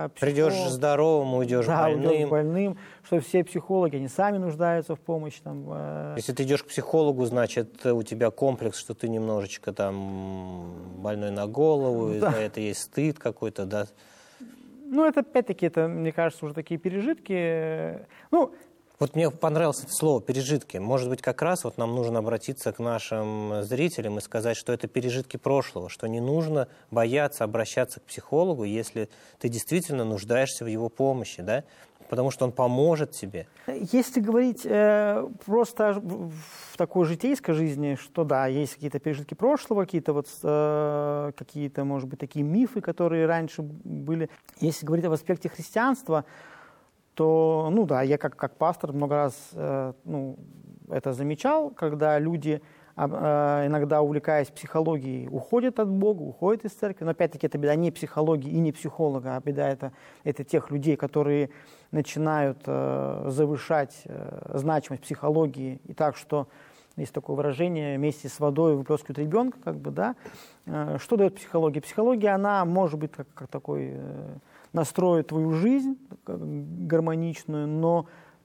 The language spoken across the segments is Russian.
когда придешь здоровым, уйдешь больным. больным, что все психологи, они сами нуждаются в помощи. Там, Если ты идешь к психологу, значит, у тебя комплекс, что ты немножечко там больной на голову, и за это есть стыд какой-то, да? Ну, это опять-таки, это, мне кажется, уже такие пережитки. Ну, вот мне понравилось это слово «пережитки». Может быть, как раз вот нам нужно обратиться к нашим зрителям и сказать, что это пережитки прошлого, что не нужно бояться обращаться к психологу, если ты действительно нуждаешься в его помощи, да? Потому что он поможет тебе. Если говорить просто в такой житейской жизни, что да, есть какие-то пережитки прошлого, какие-то вот какие-то, может быть, такие мифы, которые раньше были. Если говорить об аспекте христианства, то, ну да, я как пастор много раз это замечал, когда люди, иногда увлекаясь психологией, уходят от Бога, уходят из церкви. Но опять-таки это беда не психологии и не психолога, а беда это тех людей, которые начинают завышать значимость психологии. И так, что есть такое выражение, вместе с водой выплескивают ребенка, как бы, да. Что дает психология? Психология, она может быть как такой... настроит твою жизнь гармоничную, но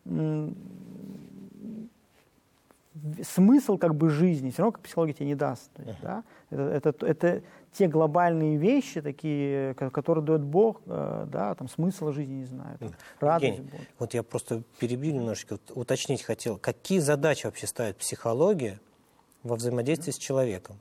смысл как бы жизни все равно как психология тебе не даст. То есть, да? Это те глобальные вещи, такие, которые дает Бог, да, там смысл жизни, не знаю, там, радость. Евгений, вот я просто перебью немножечко, уточнить хотел. Какие задачи вообще ставит психология во взаимодействии с человеком?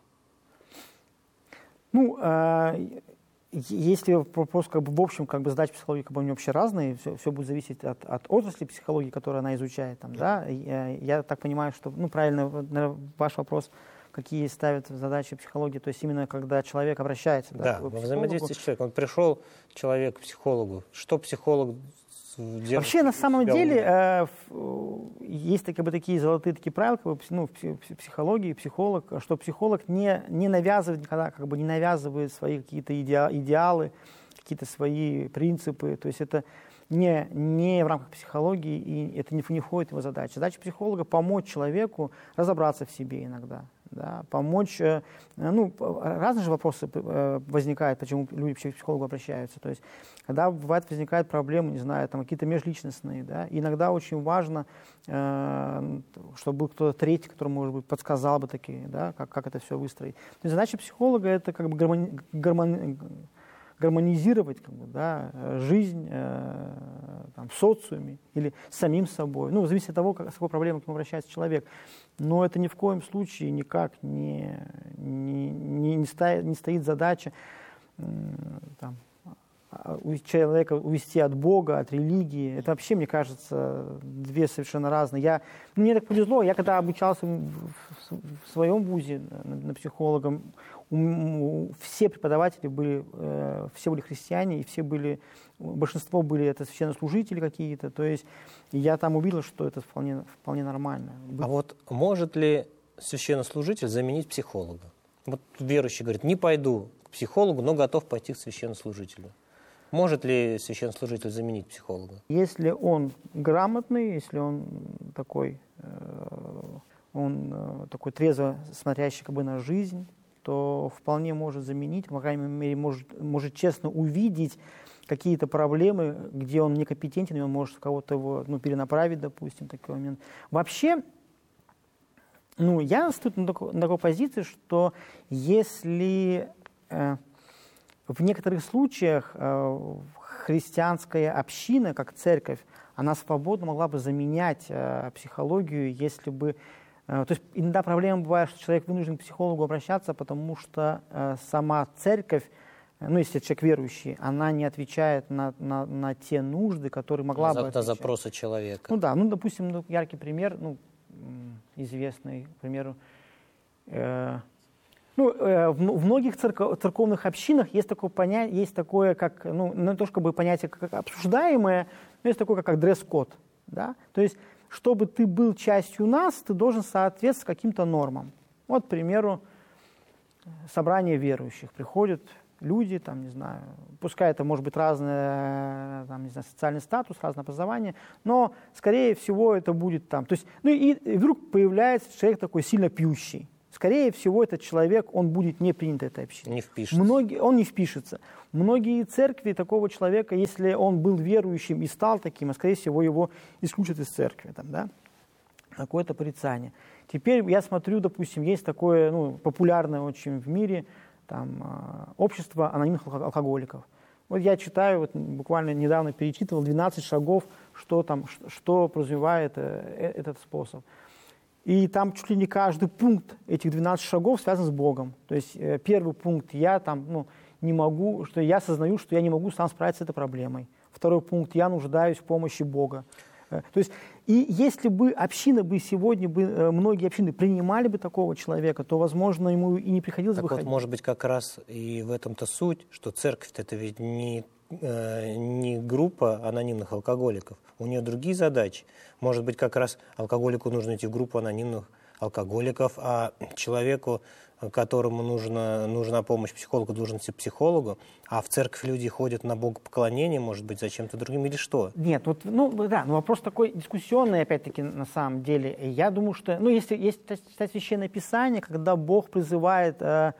Ну, если вопрос как бы в общем, как бы задачи психологии как бы они вообще разные, все будет зависеть от отрасли психологии, которую она изучает. Там, да? Я так понимаю, что, ну, правильно, наверное, ваш вопрос, какие ставят задачи психологии, то есть именно когда человек обращается. Да, во взаимодействии с человеком. Он пришел, человек, к психологу. Что психолог делает? Вообще, на самом деле, есть как бы такие золотые такие правила, как бы, ну, в психологии, психолог, что психолог не навязывает никогда, как бы не навязывает свои какие-то идеалы, какие-то свои принципы. То есть это не в рамках психологии, и это не входит в его задачу. Задача психолога — помочь человеку разобраться в себе иногда. Да, помочь, ну, разные же вопросы возникают, почему люди к психологу обращаются. То есть, когда бывает возникают проблемы, не знаю, там какие-то межличностные, да, иногда очень важно, чтобы был кто-то третий, который, может быть, подсказал бы такие, да, как это все выстроить. То есть задача психолога — это как бы гармонизировать как бы, да, жизнь там, в социуме или с самим собой. Ну, зависит от того, с какой проблемой к нему обращается человек. Но это ни в коем случае никак не стоит задача там, человека увести от Бога, от религии. Это вообще, мне кажется, две совершенно разные. Мне так повезло, я когда обучался в своем вузе на психолога, все преподаватели все были христиане, и большинство были это священнослужители какие-то. То есть я там увидел, что это вполне нормально. А вот может ли священнослужитель заменить психолога? Вот верующий говорит, не пойду к психологу, но готов пойти к священнослужителю. Может ли священнослужитель заменить психолога? Если он грамотный, если он такой трезво смотрящий как бы на жизнь, то вполне может заменить, по крайней мере, может честно увидеть какие-то проблемы, где он некомпетентен, и он может кого-то его перенаправить, допустим, в такой момент. Вообще, я стою на такой позиции, что если в некоторых случаях христианская община, как церковь, она свободно могла бы заменять психологию, если бы... То есть иногда проблема бывает, что человек вынужден к психологу обращаться, потому что сама церковь, если человек верующий, она не отвечает на те нужды, которые могла бы отвечать. На запросы человека. Допустим, яркий пример, известный, к примеру, в многих церковных общинах есть такое понятие, есть такое, как, не то чтобы понятие как обсуждаемое, но есть такое, как дресс-код. Да? То есть, чтобы ты был частью нас, ты должен соответствовать каким-то нормам. Вот, к примеру, собрание верующих. Приходят люди, там, не знаю, пускай это может быть разный, там, не знаю, социальный статус, разное образование, но, скорее всего, это будет там. То есть, и вдруг появляется человек такой сильно пьющий. скорее всего, этот человек, он будет не принят этой общиной. Не впишется. Он не впишется. Многие церкви такого человека, если он был верующим и стал таким, скорее всего, его исключат из церкви. Там, да? Какое-то порицание. Теперь я смотрю, допустим, есть такое популярное очень в мире там, общество анонимных алкоголиков. Вот я читаю, вот буквально недавно перечитывал 12 шагов, что подразумевает этот способ. И там чуть ли не каждый пункт этих 12 шагов связан с Богом. То есть первый пункт, я там, не могу, что я осознаю, что я не могу сам справиться с этой проблемой. Второй пункт, я нуждаюсь в помощи Бога. То есть, и если бы община бы сегодня, многие общины принимали бы такого человека, то, возможно, ему и не приходилось бы ходить. Вот, может быть, как раз и в этом-то суть, что церковь-то это ведь не группа анонимных алкоголиков. У нее другие задачи. Может быть, как раз алкоголику нужно идти в группу анонимных алкоголиков, а человеку, которому нужна помощь психологу, должен идти к психологу, а в церковь люди ходят на богопоклонение, может быть, зачем-то другим или что? Нет, вопрос такой дискуссионный, опять-таки, на самом деле. Я думаю, что, если читать Священное Писание, когда Бог призывает,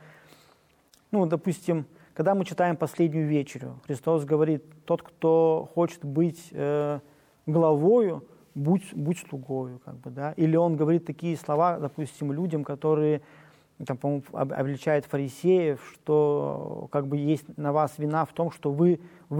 допустим, когда мы читаем последнюю вечерю, Христос говорит, тот, кто хочет быть главою, будь слугою, да? Или он говорит такие слова, допустим, людям, которые, там, по-моему, обличают фарисеев, что есть на вас вина в том, что вы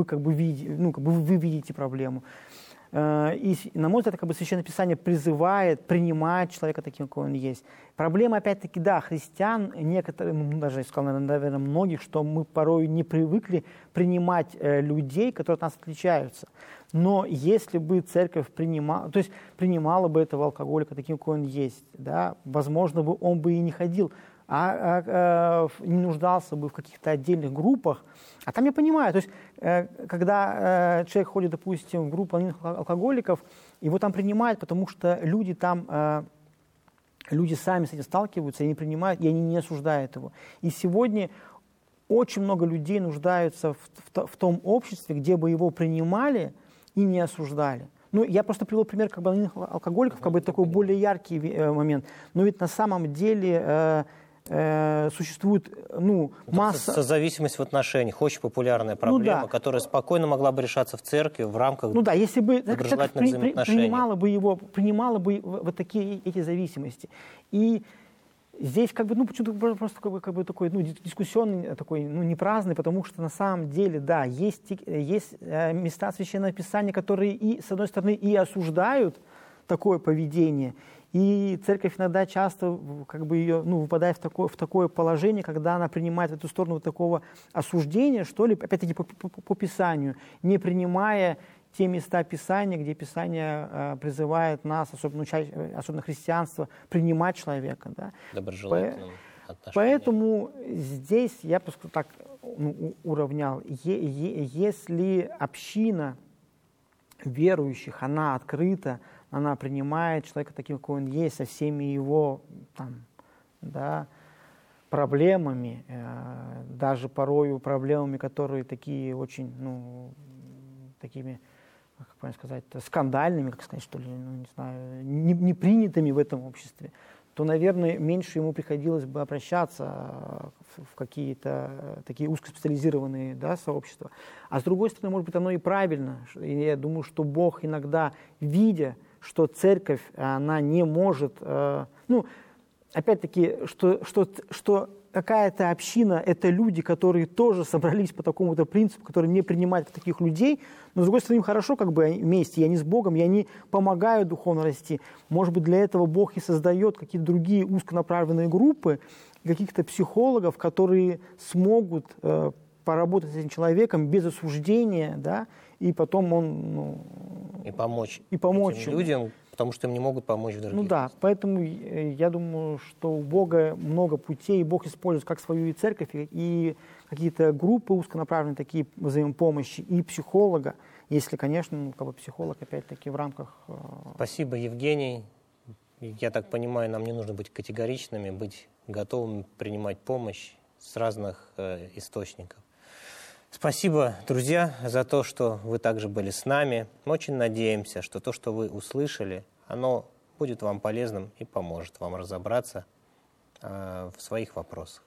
видите проблему. И, на мой взгляд, Священное Писание призывает принимать человека таким, какой он есть. Проблема, опять-таки, христиан, некоторые, даже я сказал, наверное, многих, что мы порой не привыкли принимать людей, которые от нас отличаются. Но если бы церковь принимала бы этого алкоголика таким, какой он есть, да, возможно, он бы и не ходил, не нуждался бы в каких-то отдельных группах. А там я понимаю, то есть, когда человек ходит, допустим, в группу анонимных алкоголиков, его там принимают, потому что люди сами с этим сталкиваются, и они принимают, и они не осуждают его. И сегодня очень много людей нуждаются в том обществе, где бы его принимали и не осуждали. Я просто привел пример анонимных алкоголиков, такой более яркий момент. Но ведь на самом деле существует масса... Созависимость в отношениях, очень популярная проблема, которая спокойно могла бы решаться в церкви в рамках если доброжелательных взаимоотношений. принимала бы вот такие эти зависимости. И здесь почему-то просто такой дискуссионный, такой не праздный, потому что на самом деле, есть места Священного Писания, которые и, с одной стороны, и осуждают такое поведение, и церковь иногда часто ее, выпадает в такое положение, когда она принимает в эту сторону такого осуждения, что ли, опять-таки по Писанию, не принимая те места Писания, где Писание призывает нас, особенно христианство, принимать человека. Да? Доброжелательным отношением. Поэтому здесь я просто так уравнял. Если община верующих, она открыта, она принимает человека таким, какой он есть, со всеми его проблемами, даже порою проблемами, которые такие очень, такими, как правильно сказать, скандальными, что ли, не принятыми в этом обществе, то, наверное, меньше ему приходилось бы обращаться в какие-то такие узкоспециализированные сообщества. А с другой стороны, может быть, оно и правильно. И я думаю, что Бог иногда, видя, что церковь, она не может... опять-таки, что какая-то община – это люди, которые тоже собрались по такому-то принципу, которые не принимают таких людей, но, с другой стороны, им хорошо вместе, и они с Богом, и они помогают духовно расти. Может быть, для этого Бог и создает какие-то другие узконаправленные группы, каких-то психологов, которые смогут поработать с этим человеком без осуждения, и потом он... И помочь этим людям, потому что им не могут помочь в других. Поэтому я думаю, что у Бога много путей, и Бог использует как свою и церковь, и какие-то группы узконаправленные, такие взаимопомощи, и психолога, если, конечно, психолог, опять-таки, в рамках... Спасибо, Евгений. Я так понимаю, нам не нужно быть категоричными, быть готовыми принимать помощь с разных источников. Спасибо, друзья, за то, что вы также были с нами. Мы очень надеемся, что то, что вы услышали, оно будет вам полезным и поможет вам разобраться в своих вопросах.